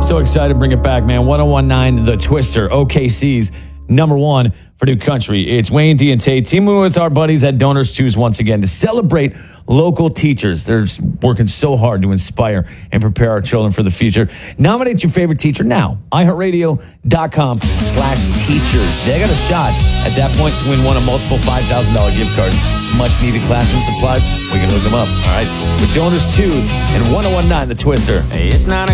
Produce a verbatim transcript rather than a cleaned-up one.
So excited to bring it back, man. ten nineteen The Twister, O K C's number one for New Country. It's Wayne, D, and Tate teaming with our buddies at Donors Choose once again to celebrate local teachers. They're working so hard to inspire and prepare our children for the future. Nominate your favorite teacher now. iHeartRadio.com slash teachers. They got a shot at that point to win one of multiple five thousand dollars gift cards. Much needed classroom supplies. We can hook them up. All right. With Donors Choose and ten nineteen The Twister. Hey, it's not